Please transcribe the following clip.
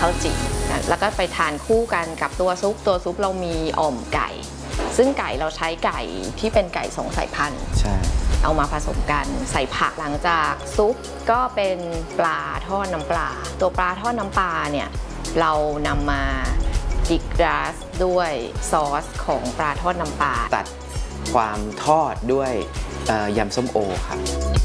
ข้าวจี่แล้วก็ไปทานคู่กันกับตัวซุปเรามีอ่อมไก่ซึ่งไก่เราใช้ไก่ที่เป็นไก่2 สายพันธุ์ใช่เอามาผสมกันใส่ผักหลังจากซุปก็เป็นปลาทอดน้ำปลาตัวปลาทอดน้ำปลาเนี่ยเรานำมาดิกราสด้วยซอสของปลาทอดน้ำปลาตัดความทอดด้วยยำส้มโอครับ